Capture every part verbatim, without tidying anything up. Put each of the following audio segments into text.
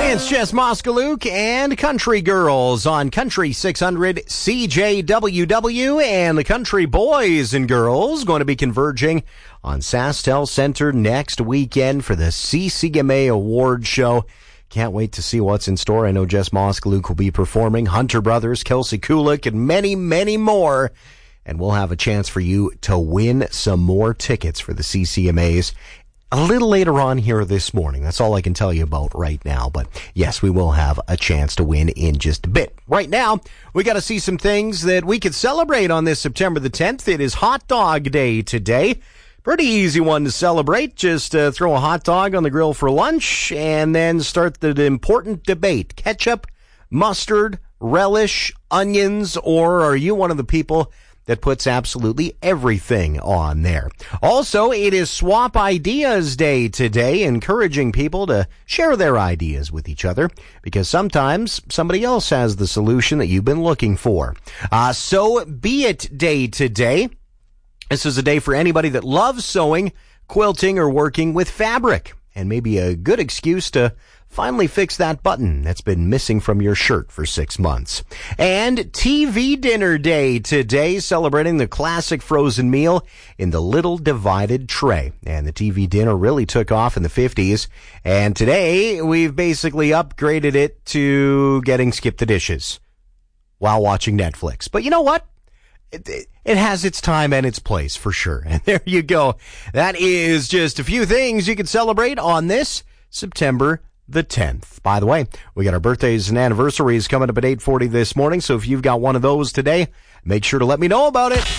It's Jess Moskaluk and Country Girls on Country six hundred C J W W, and the Country Boys and Girls going to be converging on SaskTel Center next weekend for the C C M A Award Show. Can't wait to see what's in store. I know Jess Moskaluk will be performing, Hunter Brothers, Kelsey Kulik, and many, many more. And we'll have a chance for you to win some more tickets for the C C M As a little later on here this morning. That's all I can tell you about right now. But yes, we will have a chance to win in just a bit. Right now, we got to see some things that we could celebrate on this September the tenth. It is Hot Dog Day today. Pretty easy one to celebrate. Just uh, throw a hot dog on the grill for lunch and then start the important debate. Ketchup, mustard, relish, onions, or are you one of the people that puts absolutely everything on there? Also, it is Swap Ideas Day today, encouraging people to share their ideas with each other, because sometimes somebody else has the solution that you've been looking for. Uh, So Be It Day today. This is a day for anybody that loves sewing, quilting, or working with fabric, and maybe a good excuse to finally fix that button that's been missing from your shirt for six months. And T V Dinner Day today, celebrating the classic frozen meal in the little divided tray. And the T V dinner really took off in the fifties, and today we've basically upgraded it to getting skip the dishes while watching Netflix. But you know what? It, it has its time and its place for sure. And there you go. That is just a few things you can celebrate on this September the tenth. By the way, we got our birthdays and anniversaries coming up at eight forty this morning, so if you've got one of those today, make sure to let me know about it.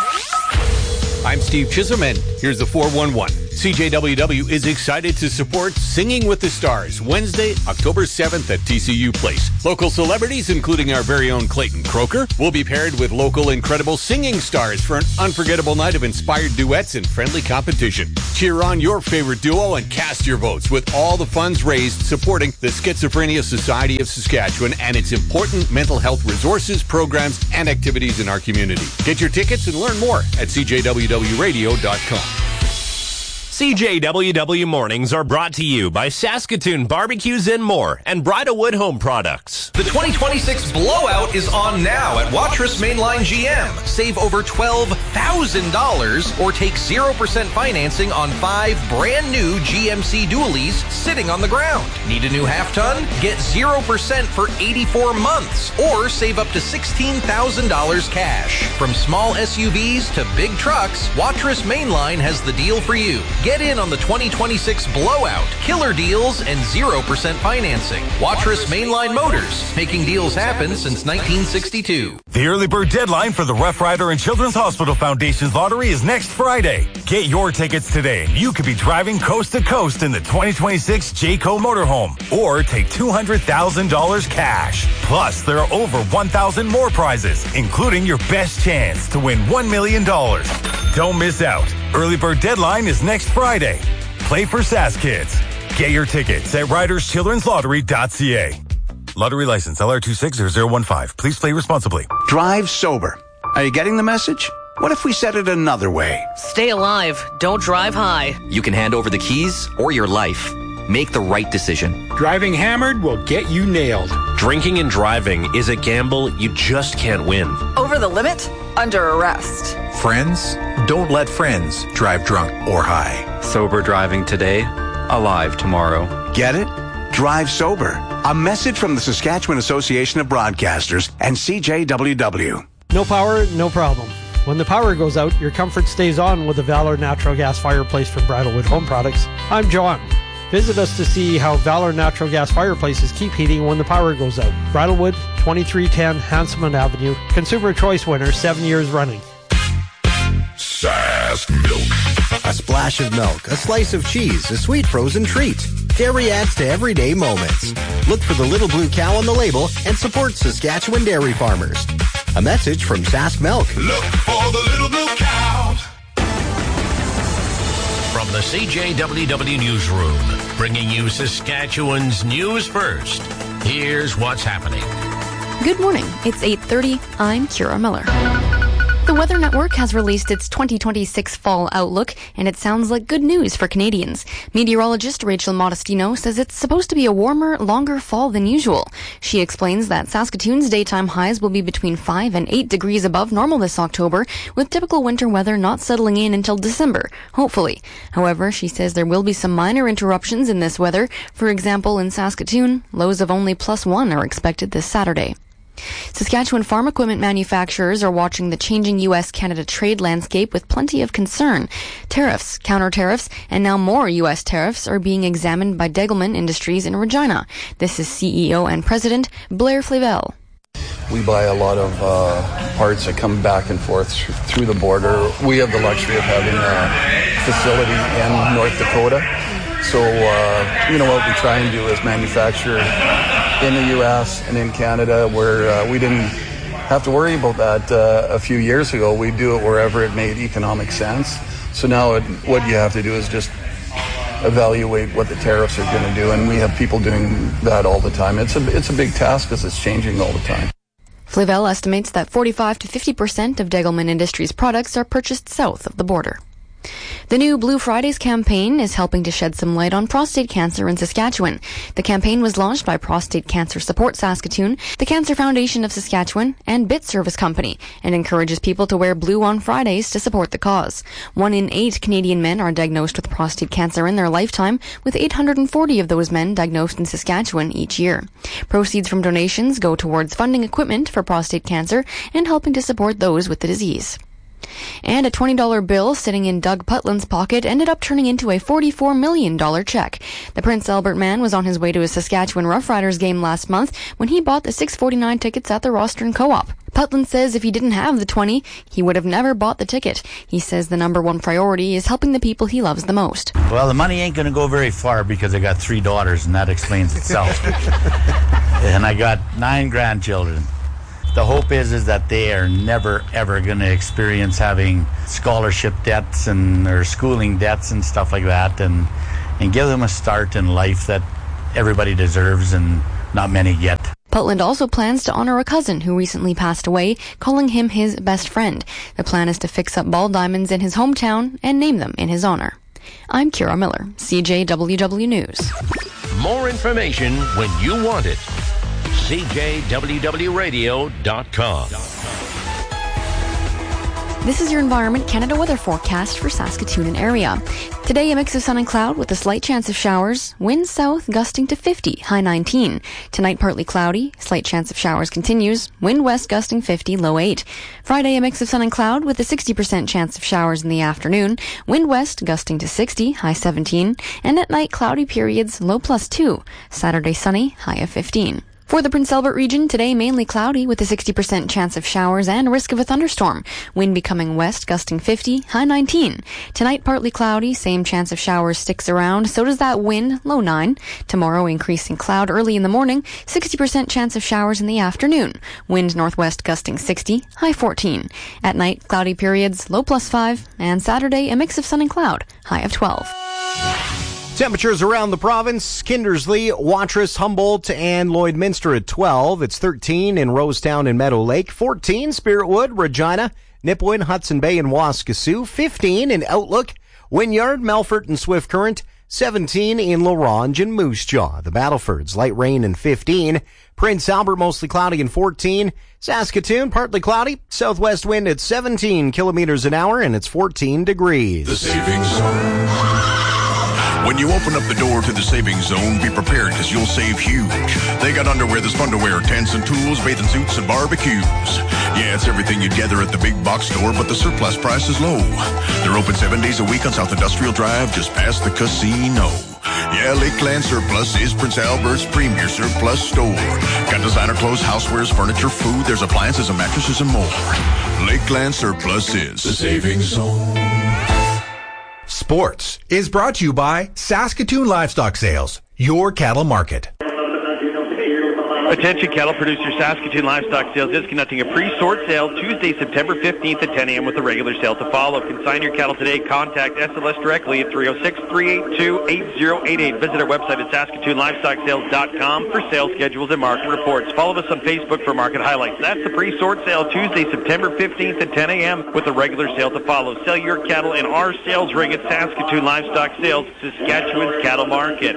I'm Steve Chisholm, and here's the four one one. C J W W is excited to support Singing with the Stars, Wednesday, October seventh at T C U Place. Local celebrities, including our very own Clayton Croker, will be paired with local incredible singing stars for an unforgettable night of inspired duets and friendly competition. Cheer on your favorite duo and cast your votes, with all the funds raised supporting the Schizophrenia Society of Saskatchewan and its important mental health resources, programs, and activities in our community. Get your tickets and learn more at c j w w radio dot com. C J W W Mornings are brought to you by Saskatoon Barbecues and More and Bridalwood Home Products. The twenty twenty-six blowout is on now at Watrous Mainline G M. Save over twelve thousand dollars or take zero percent financing on five brand new G M C dualies sitting on the ground. Need a new half-ton? Get zero percent for eighty-four months or save up to sixteen thousand dollars cash. From small S U Vs to big trucks, Watrous Mainline has the deal for you. Get in on the twenty twenty-six blowout, killer deals, and zero percent financing. Watrous Mainline Motors, making deals happen since nineteen sixty-two. The early bird deadline for the Rough Rider and Children's Hospital Foundation's lottery is next Friday. Get your tickets today and you could be driving coast to coast in the twenty twenty-six Jayco motorhome, or take two hundred thousand dollars cash. Plus, there are over one thousand more prizes, including your best chance to win one million dollars. Don't miss out. Early bird deadline is next Friday. Play for Sask Kids. Get your tickets at riders children's lottery dot c a. Lottery license L R two six zero zero one five. Please play responsibly. Drive sober. Are you getting the message? What if we said it another way? Stay alive. Don't drive high. You can hand over the keys or your life. Make the right decision. Driving hammered will get you nailed. Drinking and driving is a gamble you just can't win. Over the limit? Under arrest. Friends? Don't let friends drive drunk or high. Sober driving today, alive tomorrow. Get it? Drive sober. A message from the Saskatchewan Association of Broadcasters and C J W W. No power, no problem. When the power goes out, your comfort stays on with the Valor Natural Gas Fireplace from Bridalwood Home Products. I'm John. Visit us to see how Valor Natural Gas Fireplaces keep heating when the power goes out. Bridalwood, twenty-three ten Hanselman Avenue. Consumer Choice winner, seven years running. Sask Milk. A splash of milk, a slice of cheese, a sweet frozen treat. Dairy adds to everyday moments. Look for the little blue cow on the label and support Saskatchewan dairy farmers. A message from Sask Milk. Look for the little blue cow. From the C J W W Newsroom, bringing you Saskatchewan's news first. Here's what's happening. Good morning. It's eight thirty. I'm Kira Miller. The Weather Network has released its twenty twenty-six fall outlook, and it sounds like good news for Canadians. Meteorologist Rachel Modestino says it's supposed to be a warmer, longer fall than usual. She explains that Saskatoon's daytime highs will be between five and eight degrees above normal this October, with typical winter weather not settling in until December, hopefully. However, she says there will be some minor interruptions in this weather. For example, in Saskatoon, lows of only plus one are expected this Saturday. Saskatchewan farm equipment manufacturers are watching the changing U S Canada trade landscape with plenty of concern. Tariffs, counter-tariffs, and now more U S tariffs are being examined by Degelman Industries in Regina. This is C E O and President Blair Flavel. We buy a lot of uh, parts that come back and forth th- through the border. We have the luxury of having a facility in North Dakota. So, uh, you know, what we try and do is manufacture in the U S and in Canada, where uh, we didn't have to worry about that uh, a few years ago. We do it wherever it made economic sense. So now it, what you have to do is just evaluate what the tariffs are going to do, and we have people doing that all the time. It's a, it's a big task because it's changing all the time. Flavel estimates that forty-five to fifty percent of Degelman Industries products are purchased south of the border. The new Blue Fridays campaign is helping to shed some light on prostate cancer in Saskatchewan. The campaign was launched by Prostate Cancer Support Saskatoon, the Cancer Foundation of Saskatchewan, and Bit Service Company, and encourages people to wear blue on Fridays to support the cause. One in eight Canadian men are diagnosed with prostate cancer in their lifetime, with eight hundred forty of those men diagnosed in Saskatchewan each year. Proceeds from donations go towards funding equipment for prostate cancer and helping to support those with the disease. And a twenty dollar bill sitting in Doug Putland's pocket ended up turning into a forty-four million dollars check. The Prince Albert man was on his way to a Saskatchewan Roughriders game last month when he bought the six forty-nine tickets at the Rostern Co-op. Putland says if he didn't have the twenty, he would have never bought the ticket. He says the number one priority is helping the people he loves the most. Well, the money ain't going to go very far because I got three daughters, and that explains itself. And I got nine grandchildren. The hope is is that they are never, ever going to experience having scholarship debts and or schooling debts and stuff like that, and and give them a start in life that everybody deserves and not many get. Putland also plans to honor a cousin who recently passed away, calling him his best friend. The plan is to fix up ball diamonds in his hometown and name them in his honor. I'm Kira Miller, C J W W News. More information when you want it. C J W W radio dot com. This is your Environment Canada weather forecast for Saskatoon and area. Today, a mix of sun and cloud with a slight chance of showers. Wind south gusting to fifty, high nineteen. Tonight, partly cloudy. Slight chance of showers continues. Wind west gusting fifty, low eight. Friday, a mix of sun and cloud with a sixty percent chance of showers in the afternoon. Wind west gusting to sixty, high seventeen. And at night, cloudy periods, low plus two. Saturday, sunny, high of fifteen. For the Prince Albert region, today mainly cloudy with a sixty percent chance of showers and risk of a thunderstorm. Wind becoming west, gusting fifty, high nineteen. Tonight, partly cloudy, same chance of showers sticks around, so does that wind, low nine. Tomorrow, increasing cloud early in the morning, sixty percent chance of showers in the afternoon. Wind northwest gusting sixty, high fourteen. At night, cloudy periods, low plus five. And Saturday, a mix of sun and cloud, high of twelve. Temperatures around the province, Kindersley, Watrous, Humboldt, and Lloydminster at twelve. It's thirteen in Rosetown and Meadow Lake. fourteen, Spiritwood, Regina, Nipawin, Hudson Bay, and Waskesiu. fifteen in Outlook, Wynyard, Melfort, and Swift Current. seventeen in La Ronge and Moose Jaw. The Battlefords, light rain and fifteen. Prince Albert, mostly cloudy and fourteen. Saskatoon, partly cloudy. Southwest wind at seventeen kilometers an hour, and it's fourteen degrees. The Savings Zone. When you open up the door to the Savings Zone, be prepared because you'll save huge. They got underwear that's fun to wear, tents and tools, bathing suits and barbecues. Yeah, it's everything you'd gather at the big box store, but the surplus price is low. They're open seven days a week on South Industrial Drive, just past the casino. Yeah, Lakeland Surplus is Prince Albert's premier surplus store. Got designer clothes, housewares, furniture, food, there's appliances and mattresses and more. Lakeland Surplus is the Savings Zone. Sports is brought to you by Saskatoon Livestock Sales, your cattle market. Attention cattle producer, Saskatoon Livestock Sales is conducting a pre-sort sale Tuesday, September fifteenth at ten a.m. with a regular sale to follow. Consign your cattle today. Contact S L S directly at three oh six, three eight two, eight oh eight eight. Visit our website at saskatoon livestock sales dot com for sales schedules and market reports. Follow us on Facebook for market highlights. That's the pre-sort sale Tuesday, September fifteenth at ten a.m. with a regular sale to follow. Sell your cattle in our sales ring at Saskatoon Livestock Sales, Saskatchewan's cattle market.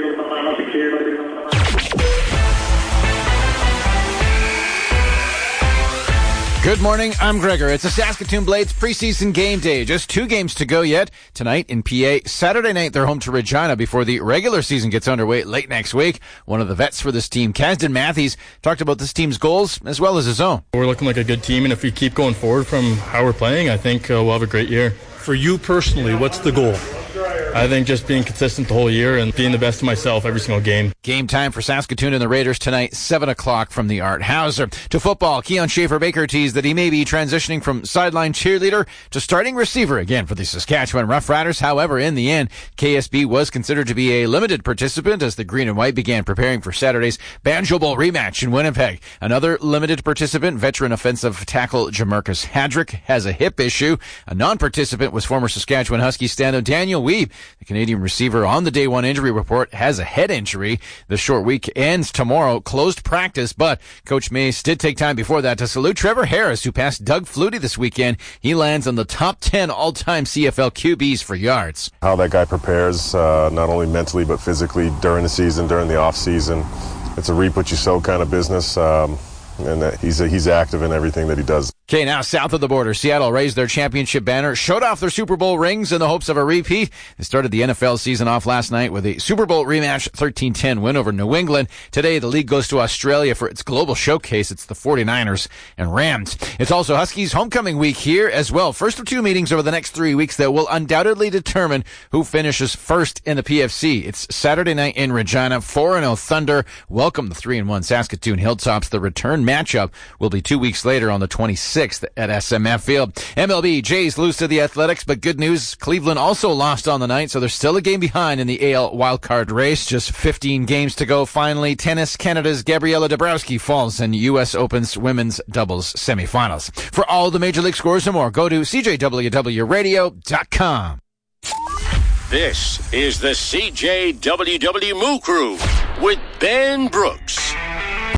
Good morning, I'm Gregor. It's a Saskatoon Blades preseason game day. Just two games to go yet. Tonight in P A, Saturday night they're home to Regina before the regular season gets underway late next week. One of the vets for this team, Kasdan Matthews, talked about this team's goals as well as his own. We're looking like a good team, and if we keep going forward from how we're playing, I think uh, we'll have a great year. For you personally, what's the goal? I think just being consistent the whole year and being the best of myself every single game. Game time for Saskatoon and the Raiders tonight, seven o'clock from the Art Hauser. To football, Keon Schaefer-Baker teased that he may be transitioning from sideline cheerleader to starting receiver again for the Saskatchewan Roughriders. However, in the end, K S B was considered to be a limited participant as the Green and White began preparing for Saturday's Banjo Bowl rematch in Winnipeg. Another limited participant, veteran offensive tackle Jamarcus Hadrick, has a hip issue. A non-participant was former Saskatchewan Huskies standout Daniel Weeb. The Canadian receiver on the day one injury report has a head injury. The short week ends tomorrow. Closed practice, but Coach Mace did take time before that to salute Trevor Harris, who passed Doug Flutie this weekend. He lands on the top ten all-time C F L Q Bs for yards. How that guy prepares, uh, not only mentally but physically during the season, during the off-season. It's a reap-what-you-sow kind of business, um, and uh, he's, uh, he's active in everything that he does. Okay, now south of the border, Seattle raised their championship banner, showed off their Super Bowl rings in the hopes of a repeat. They started the N F L season off last night with a Super Bowl rematch, thirteen ten win over New England. Today, the league goes to Australia for its global showcase. It's the forty-niners and Rams. It's also Huskies homecoming week here as well. First of two meetings over the next three weeks that will undoubtedly determine who finishes first in the P F C. It's Saturday night in Regina. four and oh Thunder welcome the three and one Saskatoon Hilltops. The return matchup will be two weeks later on the twenty-sixth at S M F Field. M L B, Jays lose to the Athletics, but good news, Cleveland also lost on the night, so they're still a game behind in the A L wildcard race. Just fifteen games to go. Finally, tennis, Canada's Gabriela Dabrowski falls in U S Open's women's doubles semifinals. For all the Major League scores and more, go to C J W W radio dot com. This is the C J W W Moo Crew with Ben Brooks.